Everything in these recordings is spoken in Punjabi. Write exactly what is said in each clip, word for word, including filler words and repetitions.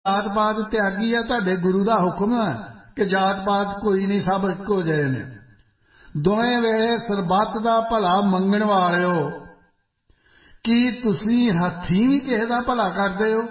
जात पात त्यागी है, तुहाडे गुरु का हुक्म है कि जात पात कोई नहीं, सब इक्को जिहे ने। दोवें वेले सरबत का भला मंगण वालिओ, की तुसीं हथीं भी किसे दा भला करदे हो?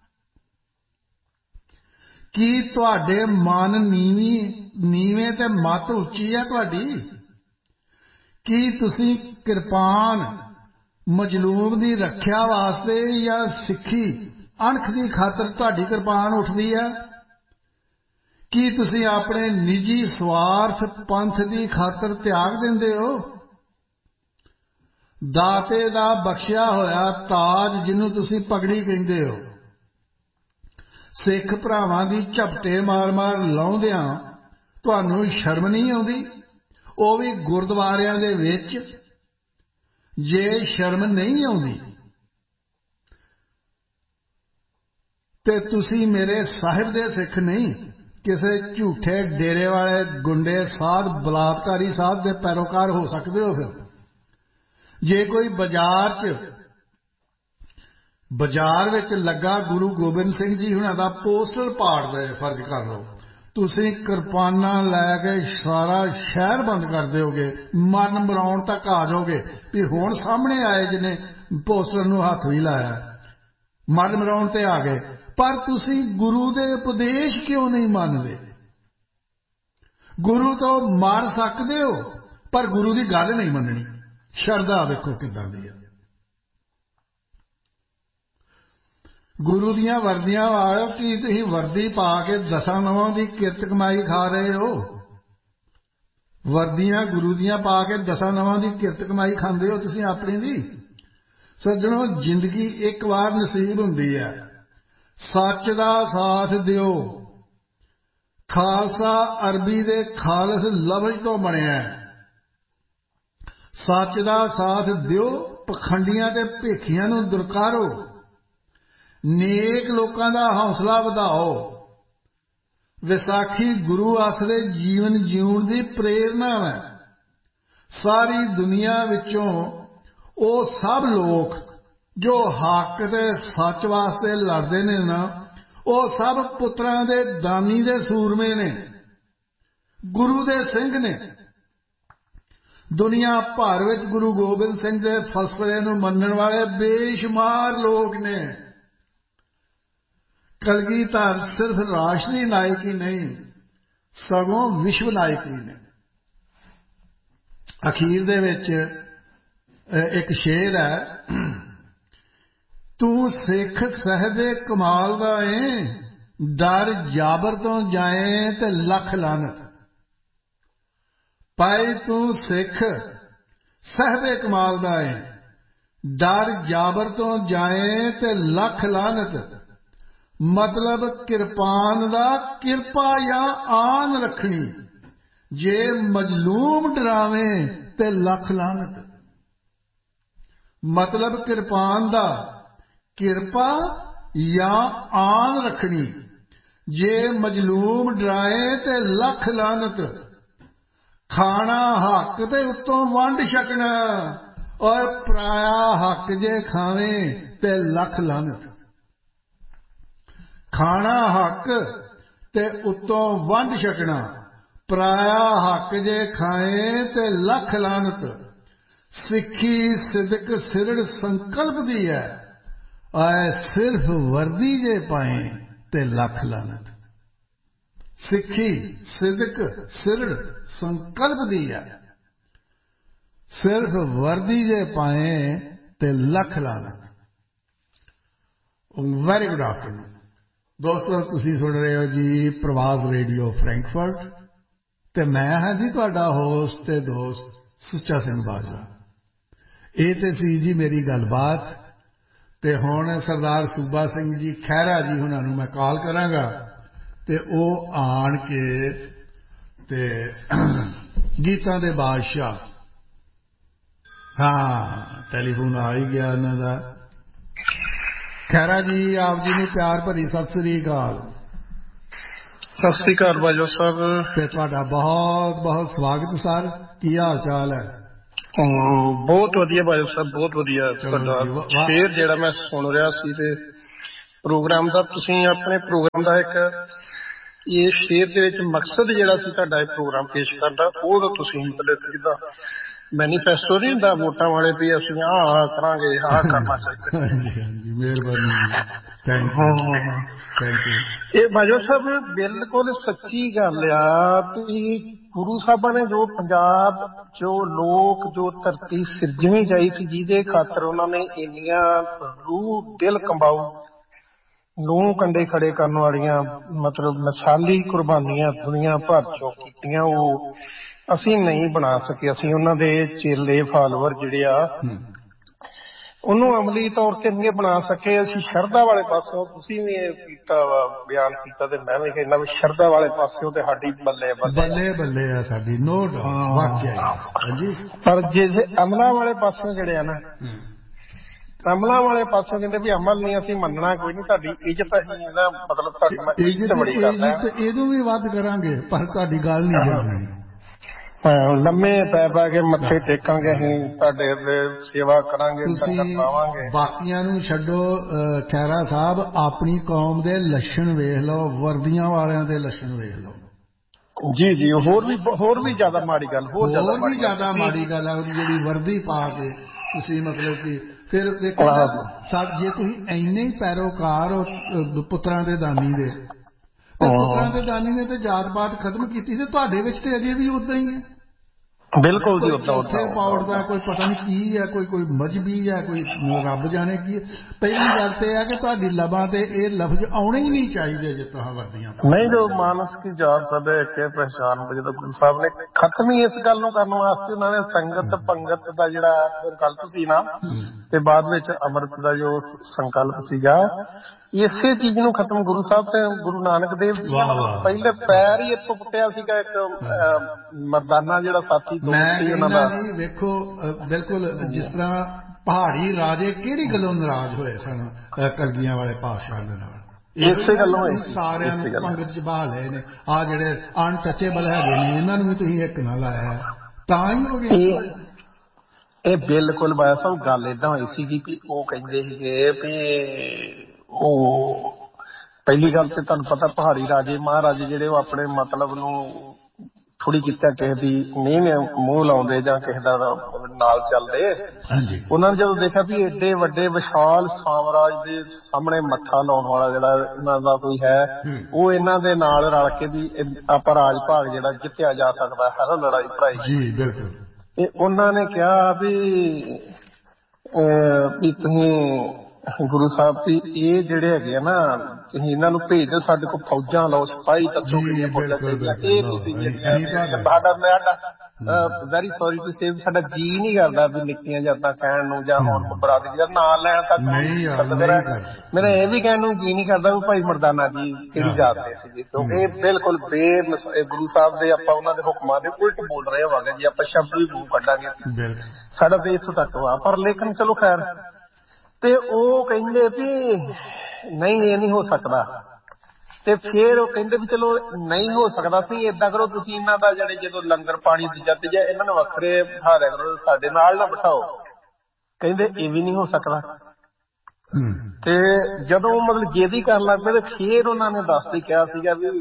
की तुहाडे मन नीवी नीवें ते मत उच्ची है तुहाडी? की तुसीं किरपान मजलूम की रख्या वास्ते या सिक्खी अणख की खातर तुहाडी किरपान उठदी है? की तुसीं अपने निजी स्वार्थ पंथ की खातर त्याग दिंदे हो? दाते दा बख्शिया होया ताज जिन्हों तुसीं पगड़ी कहिंदे हो, सिख भरावां दी झपटे मार मार लाउंदियां तुहानूं शर्म नहीं आउंदी? ਉਹ भी गुरुद्वारियां दे विच। जे शर्म नहीं आउंदी ते तुसीं मेरे साहिब दे सिख नहीं, किसी झूठे डेरे वाले गुंडे साध बलात्कारी साध दे पैरोकार हो सकते हो। फिर जे कोई बाजार च बाजार विच लगा गुरु गोबिंद सिंह जी हुणां दा पोस्टर पाड़दा है, फर्ज कर लो तुसीं किरपाना लैके सारा शहर बंद कर दोगे, मरन मराउण तक आ जाओगे भी हुण सामने आए जिन्हें पोस्टर नूं हथ भी लाया, मरन मराउण ते आ गए। पर तुसीं गुरु दे उपदेश क्यों नहीं मानदे? गुरु तो मर सकदे हो पर गुरु की गल नहीं मननी। शरधा वेखो किदां दी है। गुरु दियां वर्दियां वालो, की तुसीं वर्दी पा के दसां नवां दी किरत कमाई खा रहे हो? वर्दियां गुरु दियां पा के दसां नवां दी किरत कमाई खांदे हो तुसीं अपनी दी? सज्जणों, जिंदगी एक बार नसीब हुंदी है। सच दा साथ दिओ। खालसा अरबी दे खालस लफ्ज़ तो बनिया है। सच दा साथ दिओ, पखंडियां ते भेखियां नूं दुरकारो, नेक लोकां दा हौसला वधाओ। विसाखी गुरु आसरे जीवन जीउण दी प्रेरणा है। सारी दुनिया विचों ओ सब लोग जो हक ते सच वास्ते लड़दे ने ना, ओ सब पुत्रां दे दानी दे सूरमे ने, गुरु दे सिंह ने। दुनिया भर विच गुरु गोबिंद सिंह दे फलसफे नूं मनण वाले बेशुमार लोग ने। कलगीधर सिर्फ राष्ट्रीय नायक ही नहीं, सगों विश्व नायक भी ने। अखीर दे विच एक शेर है, तू सिख सहबे कमाल दा है, डर जाबर तो जाए ते लख लानत। पाए तू सिख सहबे कमाल दा है, डर जाबर तो जाए ते लख लानत। मतलब किरपान दा किरपा या आन रखनी, जे मजलूम डरावे ते लख लानत। मतलब किरपान दा किरपा या आन रखनी, जे मजलूम डराए ते लख लानत। खाना हक ते उत्तों वंड छकना, और पराया हक जे खावे ते लख लानत। खाना हक ते उत्तों वंड छकना, पराया हक जे खाए ते लख लानत। सिक्खी सिदक सिरड़ संकल्प दी है, आए सिर्फ वर्दी जे पाए ते लख लानत। सिक्खी सिदक सिरड़ संकल्प दी है, सिर्फ वर्दी जे पाए ते लख लानत। वेरी गुड आफ्टरनून दोस्तों, तुसी सुन रहे हो जी प्रवास रेडियो फ्रैंकफर्ट ते मैं हाँ जी तुहाडा होस्ट ते दोस्त सुच्चा सिंह बाजवा। ये ते सी जी मेरी गलबात ते हुण सरदार सूबा सिंह जी खैरा जी हुणां नूं मैं कॉल करांगा ते ओ आण के ते गीतां दे बादशाह, हाँ टेलीफोन आ ही गया उन्हां दा। खैरा जी आप जी ने प्यार भरी सत श्री अकाल। सत श्री अकाल बाजवा साहब ते तुहाडा बहुत बहुत स्वागत सर। की हाल चाल है? बहुत वधिया बाजवा साहब, बहुत वधिया। तुहाडा शेर जिहड़ा मैं सुन रहा सी ते ਪ੍ਰੋਗਰਾਮ ਦਾ। ਤੁਸੀਂ ਆਪਣੇ ਪ੍ਰੋਗਰਾਮ ਦਾ ਇੱਕ ਇਹ ਸ਼ੇਅਰ ਦੇ ਵਿੱਚ ਮਕਸਦ ਜਿਹੜਾ ਸੀ ਤੁਹਾਡਾ ਇਹ ਪ੍ਰੋਗਰਾਮ ਪੇਸ਼ ਕਰਦਾ, ਉਹ ਤਾਂ ਤੁਸੀਂ ਮਤਲਬ ਜਿੱਦਾਂ ਮੈਨੀਫੈਸਟੋ ਨਹੀਂ ਹੁੰਦਾ ਵੋਟਾਂ ਵਾਲੇ ਵੀ ਅਸੀਂ ਆਹ ਆਹ ਕਰਾਂਗੇ, ਆਹ ਕਰਨਾ ਚਾਹੀਦਾ। ਹਾਂਜੀ ਹਾਂਜੀ, ਮਿਹਰਬਾਨੀ, ਥੈਂਕ ਯੂ ਥੈਂਕ ਯੂ। ਇਹ ਬਾਜਵਾ ਸਾਹਿਬ ਬਿਲਕੁਲ ਸੱਚੀ ਗੱਲ ਆ ਵੀ ਗੁਰੂ ਸਾਹਿਬਾਂ ਨੇ ਜੋ ਪੰਜਾਬ ਜੋ ਲੋਕ ਜੋ ਧਰਤੀ ਸਿਰਜਣੀ ਚਾਹੀ ਸੀ, ਜਿਹਦੇ ਖਾਤਰ ਉਹਨਾਂ ਨੇ ਇੰਨੀਆਂ ਰੂਹ ਦਿਲ ਕੰਬਾਊ ਲੂੰ ਕੰਡੇ ਖੜੇ ਕਰਨ ਵਾਲੀਆਂ ਮਤਲਬ ਮਿਸਾਲੀ ਕੁਰਬਾਨੀਆਂ ਦੁਨੀਆ ਭਰ ਚੋਂ ਕੀਤੀਆਂ, ਉਹ ਅਸੀਂ ਨਹੀਂ ਬਣਾ ਸਕੇ। ਅਸੀਂ ਉਹਨਾਂ ਦੇ ਚੇਲੇ ਫਾਲੋਅਰ ਜਿਹੜੇ ਆ ਉਹਨੂੰ ਅਮਲੀ ਤੌਰ ਤੇ ਨਹੀਂ ਬਣਾ ਸਕੇ। ਅਸੀਂ ਸ਼ਰਧਾ ਵਾਲੇ ਪਾਸੋਂ, ਤੁਸੀਂ ਵੀ ਇਹ ਕੀਤਾ ਵਾ ਬਿਆਨ ਕੀਤਾ ਤੇ ਮੈਂ ਵੀ ਕਹਿੰਦਾ ਵੀ ਸ਼ਰਧਾ ਵਾਲੇ ਪਾਸਿਓਂ ਤੇ ਸਾਡੀ ਬੱਲੇ ਬੱਲੇ ਬੱਲੇ ਆ ਸਾਡੀ, ਨੋ ਡਾਊਟ, ਵਾਕਿਆ ਜੀ। ਪਰ ਜੇ ਅਮਲਾਂ ਵਾਲੇ ਪਾਸਿਓਂ ਜਿਹੜੇ ਆ ਨਾ, ਅਮਲਾਂ ਵਾਲੇ ਪਾਸੋਂ ਕਹਿੰਦੇ ਵੀ ਅਮਲ ਨਹੀਂ ਅਸੀਂ ਮੰਨਣਾ, ਕੋਈ ਨਹੀਂ, ਤੁਹਾਡੀ ਇੱਜ਼ਤ ਅਸੀਂ ਨਾ ਮਤਲਬ ਤੁਹਾਡੀ ਮੈਂ ਇੱਜ਼ਤ ਬੜੀ ਕਰਦਾ, ਇਹਨੂੰ ਵੀ ਵੱਧ ਕਰਾਂਗੇ ਪਰ ਤੁਹਾਡੀ ਗੱਲ ਨਹੀਂ ਚੱਲਣੀ। ਲੰਮੇ ਪੈ ਪੈ ਕੇ ਮੱਥੇ ਟੇਕਾਂਗੇ, ਅਸੀਂ ਤੁਹਾਡੇ ਸੇਵਾ ਕਰਾਂਗੇ, ਤੁਸੀਂ ਬਾਕੀਆਂ ਨੂੰ ਛੱਡੋ। ਖੈਰਾ ਸਾਹਿਬ, ਆਪਣੀ ਕੌਮ ਦੇ ਲੱਛਣ ਵੇਖ ਲਓ, ਵਰਦੀਆਂ ਵਾਲਿਆਂ ਦੇ ਲੱਛਣ ਵੇਖ ਲਓ। ਜੀ ਜੀ, ਹੋਰ ਵੀ ਹੋਰ ਵੀ ਜ਼ਿਆਦਾ ਮਾੜੀ ਗੱਲ, ਹੋਰ ਵੀ ਜ਼ਿਆਦਾ ਮਾੜੀ ਗੱਲ ਹੈ ਜਿਹੜੀ ਵਰਦੀ ਪਾ ਕੇ ਤੁਸੀਂ ਮਤਲਬ ਕਿ ਫਿਰ ਦੇਖੋ ਜੇ ਤੁਸੀਂ ਇੰਨੇ ਹੀ ਪੈਰੋਕਾਰ ਹੋ ਪੁੱਤਰਾਂ ਦੇ ਦਾਨੀ ਦੇ, ਪੁੱਤਰਾਂ ਦੇ ਦਾਨੀ ਨੇ ਤੇ ਜਾਤ ਪਾਤ ਖਤਮ ਕੀਤੀ ਤੇ ਤੁਹਾਡੇ ਵਿੱਚ ਤੇ ਅਜੇ ਵੀ ਉਦਾਂ ਹੀ ਹੈ। ਬਿਲਕੁਲ ਜੀ, ਉੱਥੇ ਪਾਉੜ ਦਾ ਕੋਈ ਪਤਾ ਨਹੀਂ ਕੀ ਹੈ, ਕੋਈ ਕੋਈ ਮਜਬੀ ਹੈ, ਕੋਈ ਰੱਬ ਜਾਣੇ ਕੀ। ਪਹਿਲੀ ਗੱਲ ਤੇ ਇਹ ਹੈ ਕਿ ਤੁਹਾਡੀ ਲਬਾਂ ਤੇ ਇਹ ਲਫ਼ਜ਼ ਆਉਣੇ ਹੀ ਨਹੀਂ ਚਾਹੀਦੇ ਜੇ ਤੁਸੀਂ ਵਰਦੀਆਂ ਨਹੀਂ। ਜੋ ਮਾਨਸ ਕੀ ਜਾਤ ਸਭ ਇੱਕ ਪਹਿਚਾਨ, ਜਦੋਂ ਗੁਰੂ ਸਾਹਿਬ ਨੇ ਖਤਮ ਹੀ ਇਸ ਗੱਲ ਨੂੰ ਕਰਨ ਵਾਸਤੇ ਉਹਨਾਂ ਨੇ ਸੰਗਤ ਪੰਗਤ ਦਾ ਜਿਹੜਾ ਸੰਕਲਪ ਸੀ ਨਾ, ਤੇ ਬਾਅਦ ਵਿੱਚ ਅੰਮ੍ਰਿਤ ਦਾ ਜੋ ਸੰਕਲਪ ਸੀਗਾ, ਇਸੇ ਚੀਜ਼ ਨੂੰ ਖਤਮ ਗੁਰੂ ਸਾਹਿਬ ਤੇ ਗੁਰੂ ਨਾਨਕ ਦੇਵ ਜੀ ਪਹਿਲੇ ਪੈਰ ਹੀ ਇੱਥੋਂ ਪੁੱਟਿਆ ਸੀਗਾ। ਇੱਕ ਮਰਦਾਨਾ ਜਿਹੜਾ ਸਾਥੀ ਮੈਂ ਜੀ ਵੇਖੋ, ਬਿਲਕੁਲ ਜਿਸ ਤਰ੍ਹਾਂ ਪਹਾੜੀ ਰਾਜੇ ਕਿਹੜੀ ਗੱਲੋਂ ਨਾਰਾਜ਼ ਹੋਏ ਸਨ ਕਲਗੀਆਂ ਵਾਲੇ ਪਾਤਸ਼ਾਹ ਦੇ ਨਾਲ, ਇਸੇ ਗੱਲੋਂ ਸਾਰਿਆਂ ਨੂੰ ਪੰਗਤ ਚ ਬਹਾ ਲਏ ਨੇ। ਆਹ ਜਿਹੜੇ ਅਨਟੱਚੇਬਲ ਹੈਗੇ ਨੇ ਇਹਨਾਂ ਨੂੰ ਵੀ ਤੁਸੀਂ ਇੱਕ ਨਾ ਲਾਇਆ, ਤਾਂ ਹੀ ਹੋ ਗਿਆ ਇਹ। ਬਿਲਕੁਲ ਬਾਇਆ ਸਾਹਿਬ, ਗੱਲ ਏਦਾਂ ਹੋਈ ਸੀਗੀ ਕਿ ਉਹ ਕਹਿੰਦੇ ਸੀਗੇ ਵੀ ਉਹ ਪਹਿਲੀ ਗੱਲ ਤੇ ਤੁਹਾਨੂੰ ਪਤਾ ਪਹਾੜੀ ਰਾਜੇ ਮਹਾਰਾਜੇ ਜਿਹੜੇ ਉਹ ਆਪਣੇ ਮਤਲਬ ਨੂੰ ਥੋੜੀ ਕੀਤਾ ਕਿਸੇ ਦੀ ਨਹੀਂ ਮੂੰਹ ਲਾਉਂਦੇ ਜਾਂ ਕਿਸੇ ਦਾ ਨਾਲ ਚੱਲਦੇ। ਉਹਨਾਂ ਨੇ ਜਦੋਂ ਦੇਖਿਆ ਵੀ ਏਡੇ ਵੱਡੇ ਵਿਸ਼ਾਲ ਸਾਮਰਾਜ ਦੇ ਸਾਹਮਣੇ ਮੱਥਾ ਲਾਉਣ ਵਾਲਾ ਜਿਹੜਾ ਇਹਨਾਂ ਦਾ ਕੋਈ ਹੈ, ਉਹ ਇਹਨਾਂ ਦੇ ਨਾਲ ਰਲ ਕੇ ਵੀ ਆਪਾਂ ਰਾਜ ਭਾਗ ਜਿਹੜਾ ਜਿੱਤਿਆ ਜਾ ਸਕਦਾ ਹੈ ਨਾ, ਲੜਾਈ ਭੜਾਈ। ਜੀ ਬਿਲਕੁਲ। ਤੇ ਉਹਨਾਂ ਨੇ ਕਿਹਾ ਵੀ ਵੀ ਤੁਸੀਂ ਗੁਰੂ ਸਾਹਿਬ ਵੀ ਇਹ ਜਿਹੜੇ ਹੈਗੇ ਆ ਨਾ, ਤੁਸੀਂ ਇਹਨਾਂ ਨੂੰ ਭੇਜ ਦਿਓ, ਸਾਡੇ ਕੋਲ ਫੌਜਾਂ ਲਓ, ਸਿਪਾਹੀ ਦੱਸੋ ਕਿੰਨੀਆਂ ਫੌਜਾਂ ਚਾਹੀਦੀਆਂ। ਇਹ ਤੁਸੀਂ ਸਾਡਾ ਵੈਰੀ ਸੌਰੀ ਟੂ ਸੇ ਸਾਡਾ ਜੀਅ ਨਹੀਂ ਕਰਦਾ ਵੀ ਨਿੱਕੀਆਂ ਜਾਤਾਂ ਕਹਿਣ ਨੂੰ ਜਾਂ ਹੁਣ ਬਰਾਦਰੀ ਦਾ ਨਾਂ ਲੈਣ ਤੱਕ। ਮੇਰਾ ਇਹ ਵੀ ਕਹਿਣ ਨੂੰ ਜੀਅ ਨਹੀਂ ਕਰਦਾ ਵੀ ਭਾਈ ਮਰਦਾਨਾ ਜੀ ਕਿਹੜੀ ਜਾਤ ਦੇ ਸੀਗੇ, ਕਿਉਂਕਿ ਇਹ ਬਿਲਕੁਲ ਬੇਮਿਸ ਗੁਰੂ ਸਾਹਿਬ ਦੇ ਆਪਾਂ ਉਹਨਾਂ ਦੇ ਹੁਕਮਾਂ ਦੇ ਉਲਟ ਬੋਲ ਰਹੇ ਹੋਵਾਂਗੇ ਜੀ ਆਪਾਂ ਸ਼ਬਦ ਵੀ ਮੂੰਹ ਕੱਢਾਂਗੇ। ਸਾਡਾ ਤੇ ਇੱਥੋਂ ਤੱਕ ਵਾ। ਪਰ ਲੇਕਿਨ ਚਲੋ ਖੈਰ, ਤੇ ਉਹ ਕਹਿੰਦੇ ਵੀ ਨਹੀਂ ਇਹ ਨਹੀਂ ਹੋ ਸਕਦਾ। ਤੇ ਫਿਰ ਉਹ ਕਹਿੰਦੇ ਵੀ ਚਲੋ ਨਹੀਂ ਹੋ ਸਕਦਾ ਸੀ, ਏਦਾਂ ਕਰੋ ਤੁਸੀਂ ਇਹਨਾਂ ਦਾ ਜਿਹੜੇ ਜਦੋਂ ਲੰਗਰ ਪਾਣੀ ਦੂਜਾ ਤੀਜਾ ਇਹਨਾਂ ਨੂੰ ਵੱਖਰੇ ਬਿਠਾ ਦਿਆ ਕਰੋ, ਸਾਡੇ ਨਾਲ ਨਾ ਬਿਠਾਓ। ਕਹਿੰਦੇ ਇਹ ਵੀ ਨਹੀਂ ਹੋ ਸਕਦਾ। ਤੇ ਜਦੋਂ ਮਤਲਬ ਜੇਦੀ ਕਰਨ ਲੱਗ ਪਏ ਤੇ ਫਿਰ ਉਹਨਾਂ ਨੇ ਦੱਸਦੇ ਕਿਹਾ ਸੀਗਾ ਵੀ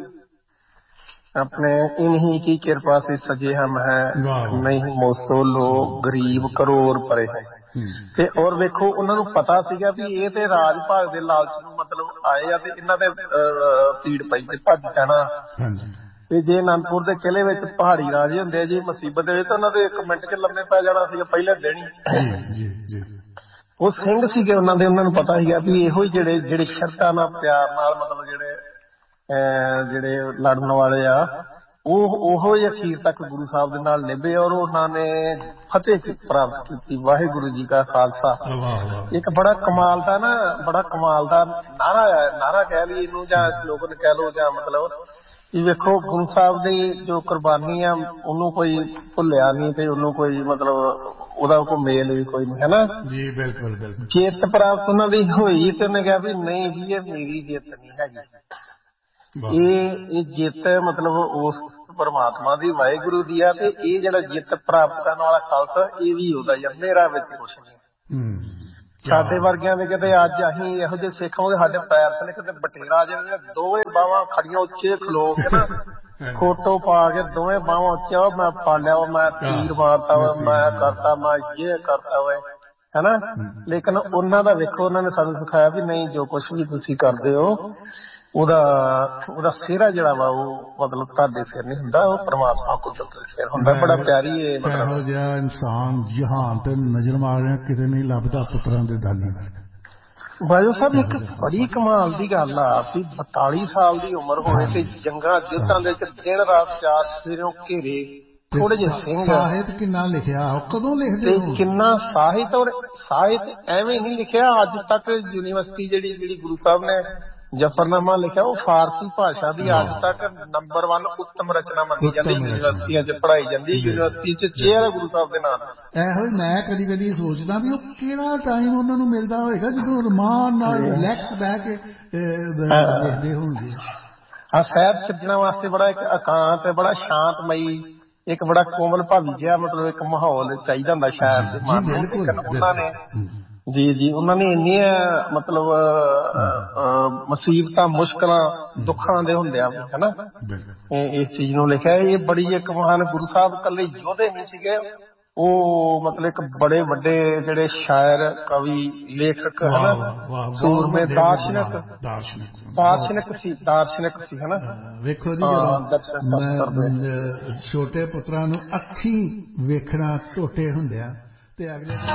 ਆਪਣੇ ਇਨਹੀ ਕੀ ਕਿਰਪਾ ਸੇ ਸਜੇ ਹਮ ਹੈ, ਨਹੀਂ ਮੋਸੋ ਲੋ ਗਰੀਬ ਕਰੋੜ ਪਰੇ ਹੈ। ਤੇ ਔਰ ਵੇਖੋ ਉਹਨਾਂ ਨੂੰ ਪਤਾ ਸੀਗਾ ਵੀ ਇਹ ਤੇ ਰਾਜ ਭਾਗ ਦੇ ਲਾਲਚ ਨੂੰ ਮਤਲਬ ਆਏ ਆ ਤੇ ਇਹਨਾਂ ਦੇ ਭੀੜ ਪਈ ਤੇ ਭੱਜ ਜਾਣਾ। ਤੇ ਜੇ ਅਨੰਦਪੁਰ ਦੇ ਕਿਲੇ ਵਿੱਚ ਪਹਾੜੀ ਰਾਜੇ ਹੁੰਦੇ ਆ ਜੀ ਮੁਸੀਬਤ ਦੇ ਵਿੱਚ, ਉਹਨਾਂ ਦੇ ਇੱਕ ਮਿੰਟ ਚ ਲੰਮੇ ਪੈ ਜਾਣਾ ਸੀਗਾ ਪਹਿਲੇ ਦਿਨ ਹੀ। ਉਹ ਸਿੰਘ ਸੀਗੇ ਉਹਨਾਂ ਦੇ, ਉਹਨਾਂ ਨੂੰ ਪਤਾ ਸੀਗਾ ਵੀ ਇਹੋ ਹੀ ਜਿਹੜੇ ਜਿਹੜੇ ਸ਼ਰਧਾ ਨਾਲ ਪਿਆਰ ਨਾਲ ਮਤਲਬ ਜਿਹੜੇ ਜਿਹੜੇ ਲੜਨ ਵਾਲੇ ਆ ਉਹ ਉਹੋ ਹੀ ਅਖੀਰ ਤੱਕ ਗੁਰੂ ਸਾਹਿਬ ਦੇ ਨਾਲ ਨਿਭੇ ਔਰ ਉਹਨਾਂ ਨੇ ਫਤਿਹ ਪ੍ਰਾਪਤ ਕੀਤੀ। ਵਾਹਿਗੁਰੂ ਜੀ ਕਾ ਖਾਲਸਾ। ਇੱਕ ਬੜਾ ਕਮਾਲ ਦਾ ਨਾ ਬੜਾ ਕਮਾਲ ਦਾ ਨਾਰਾ ਨਾਰਾ ਕਹਿ ਲਈ ਇਹਨੂੰ ਜਾਂ ਸਲੋਗਨ ਕਹਿ ਲਓ ਜਾਂ ਮਤਲਬ ਇਹ ਵੇਖੋ ਗੁਰੂ ਸਾਹਿਬ ਦੀ ਜੋ ਕੁਰਬਾਨੀ ਆ ਉਹਨੂੰ ਕੋਈ ਭੁੱਲਿਆ ਨਹੀਂ ਤੇ ਉਹਨੂੰ ਕੋਈ ਮਤਲਬ ਉਹਦਾ ਕੋਈ ਮੇਲ ਵੀ ਕੋਈ ਨਹੀਂ ਹੈ ਨਾ ਜੀ। ਬਿਲਕੁਲ ਬਿਲਕੁਲ। ਜਿੱਤ ਪ੍ਰਾਪਤ ਉਹਨਾਂ ਦੀ ਹੋਈ ਤੇ ਉਹਨੇ ਕਿਹਾ ਵੀ ਨਹੀਂ ਵੀ ਇਹ ਮੇਰੀ ਜਿੱਤ ਨਹੀਂ ਹੈਗੀ, ਇਹ ਇਹ ਜਿੱਤ ਮਤਲਬ ਉਸ ਪਰਮਾਤਮਾ ਦੀ ਵਾਹਿਗੁਰੂ ਦੀ ਆ। ਤੇ ਇਹ ਜਿਹੜਾ ਜਿੱਤ ਪ੍ਰਾਪਤ ਕਰਨ ਵਾਲਾ ਖਾਲਸਾ ਇਹ ਵੀ ਉਹਦਾ ਯਾਰ, ਮੇਰਾ ਵਿੱਚ ਕੁਛ ਨਹੀਂ। ਸਾਡੇ ਵਰਗਿਆਂ ਦੇ ਕਿਤੇ ਅੱਜ ਅਸੀਂ ਇਹੋ ਜਿਹੇ ਸਿੱਖ ਹੋਗੇ ਸਾਡੇ ਪੈਰ ਥਲੇ ਕਿਤੇ ਬਟੇਰਾ ਜਿਹੜੇ ਦੋਵੇਂ ਬਾਹਾਂ ਖੜੀਆਂ ਉੱਚੇ ਖਲੋ ਕੇ ਨਾ ਫੋਟੋ ਪਾ ਕੇ ਦੋਵੇਂ ਬਾਹਾਂ ਉੱਚਾ ਵਾ ਮੈਂ ਪਾਲਿਆ ਵਾ ਮੈਂ ਤੀਰ ਮਾਰਤਾ ਵਾ ਮੈਂ ਕਰਤਾ ਮੈਂ ਇਹ ਕਰਤਾ ਵਾ ਹਨਾ। ਲੇਕਿਨ ਉਹਨਾਂ ਦਾ ਵੇਖੋ ਉਹਨਾਂ ਨੇ ਸਾਨੂੰ ਸਿਖਾਇਆ ਵੀ ਨਹੀਂ ਜੋ ਕੁਛ ਵੀ ਤੁਸੀਂ ਕਰਦੇ ਹੋ ਉਹਦਾ ਉਹਦਾ ਸਿਹਰਾ ਜਿਹੜਾ ਵਾ ਉਹ ਮਤਲਬ ਤੁਹਾਡੇ ਸਿਰ ਨਹੀਂ ਹੁੰਦਾ ਉਹ ਪਰਮਾਤਮਾ ਕੁਦਰਤ ਦੇ ਸਿਰ ਹੁੰਦਾ। ਬੜਾ ਪਿਆਰੀ ਇਹ ਇਹੋ ਜਿਹਾ ਇਨਸਾਨ ਜਹਾਨ ਤੇ ਨਜ਼ਰ ਮਾਰਿਆ ਕਿਤੇ ਨਹੀਂ ਲੱਭਦਾ ਪੁੱਤਰਾਂ ਦੇ ਦਾਨੀ ਵਰਗਾ। ਬਾਜੋ ਸਾਹਿਬ ਇੱਕ ਬੜੀ ਕਮਾਲ ਦੀ ਗੱਲ ਆ ਵੀ ਬਤਾਲੀ ਸਾਲ ਦੀ ਉਮਰ ਹੋਵੇ ਤੇ ਜੰਗਾਂ ਯੁੱਧਾਂ ਦੇ ਵਿੱਚ ਦਿਨ ਰਾਤ ਚਾਰ ਸਵੇਰੋਂ ਘੇਰੇ ਥੋੜੇ ਜਿਹੇ ਸਿੰਘ ਸਾਹਿਤ ਕਿੰਨਾ ਲਿਖਿਆ ਕਦੋਂ ਲਿਖਦੇ ਤੇ ਕਿੰਨਾ ਸਾਹਿਤ ਔਰ ਸਾਹਿਤ ਐਵੇਂ ਨਹੀਂ ਲਿਖਿਆ ਅੱਜ ਤੱਕ ਯੂਨੀਵਰਸਿਟੀ ਜਿਹੜੀ ਜਿਹੜੀ ਗੁਰੂ ਸਾਹਿਬ ਨੇ ਜਫਰਨਾਮਾ ਲਿਖਿਆ ਉਹ ਫਾਰਸੀ ਭਾਸ਼ਾ ਦੀ ਅੱਜ ਤੱਕ ਨੰਬਰ ਵਨ ਉੱਤਮ ਰਚਨਾ ਮੰਨੀ ਜਾਂਦੀ ਯੂਨੀਵਰਸਿਟੀਆਂ ਚ ਪੜ੍ਹਾਈ ਜਾਂਦੀ ਯੂਨੀਵਰਸਿਟੀ ਚ ਚੇਅਰ ਹੈ ਗੁਰੂ ਸਾਹਿਬ ਦੇ ਨਾਂ ਤੇ। ਇਹੋ ਮੈਂ ਕਦੀ ਕਦੀ ਸੋਚਦਾ ਵੀ ਉਹ ਕਿਹੜਾ ਟਾਈਮ ਉਹਨਾਂ ਨੂੰ ਮਿਲਦਾ ਹੋਏਗਾ ਜਦੋਂ ਰਮਾਨ ਨਾਲ ਰਿਲੈਕਸ ਬਹਿ ਕੇ ਦੇਖਦੇ ਹੋਣਗੇ। ਹਾਂ ਸਾਹਿਬ ਛੱਡਣ ਵਾਸਤੇ ਬੜਾ ਇੱਕ ਇਕਾਂਤ ਬੜਾ ਸ਼ਾਂਤਮਈ ਇੱਕ ਬੜਾ ਕੋਮਲ ਭਾਵੀ ਜਿਹਾ ਮਤਲਬ ਇੱਕ ਮਾਹੌਲ ਚਾਹੀਦਾ ਹੁੰਦਾ ਸ਼ਾਇਦ ਦੇ ਮਨ ਨੂੰ। ਉਹਨਾਂ ਨੇ ਜੀ ਜੀ ਉਹਨਾਂ ਨੇ ਇੰਨੀਆਂ ਮਤਲਬ ਮੁਸੀਬਤਾਂ ਮੁਸ਼ਕਲਾਂ ਦੁੱਖਾਂ ਦੇ ਹੁੰਦਿਆਂ ਵੀ ਹਨਾ ਇਸ ਚੀਜ਼ ਨੂੰ ਲਿਖਿਆ। ਇਹ ਬੜੀ ਇੱਕ ਮਹਾਨ ਗੁਰੂ ਸਾਹਿਬ ਇਕੱਲੇ ਯੋਧੇ ਨਹੀਂ ਸੀਗੇ ਉਹ ਮਤਲਬ ਇੱਕ ਬੜੇ ਵੱਡੇ ਜਿਹੜੇ ਸ਼ਾਇਰ ਕਵੀ ਲੇਖਕ ਹਨਾ ਸੂਰਮੇ ਦਾਰਸ਼ਨਿਕ ਦਾਰਸ਼ਨਿਕ ਸੀ ਦਾਰਸ਼ਨਿਕ ਸੀ ਹਨਾ। ਵੇਖੋ ਜੀ ਜਦੋਂ ਛੋਟੇ ਪੁੱਤਰਾਂ ਨੂੰ ਅੱਖੀਂ ਵੇਖਣਾ ਟੋਟੇ ਹੁੰਦਿਆ ਤੇ ਅਗਲੇ